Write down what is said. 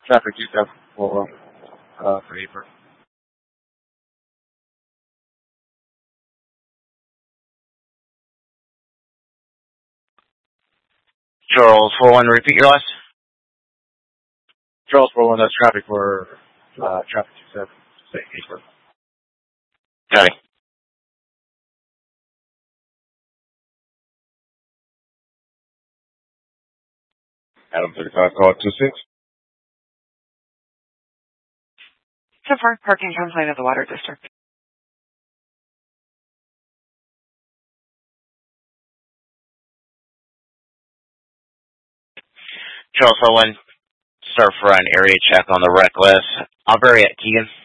Traffic 27 for April. Charles 41, repeat your last. Charles 41, that's traffic for traffic 27, say April. Got it. Adam 35, call 26. So far, parking complaint of the Water District. Charles 41, start for an area check on the wreck list. I'll vary at Keegan.